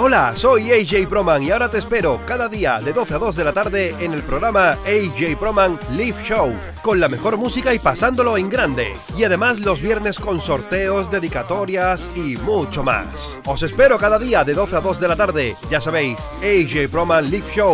Hola, soy AJ Proman y ahora te espero cada día de 12 a 2 de la tarde en el programa AJ Proman Live Show, con la mejor música y pasándolo en grande. Y además los viernes con sorteos, dedicatorias y mucho más. Os espero cada día de 12 a 2 de la tarde. Ya sabéis, AJ Proman Live Show.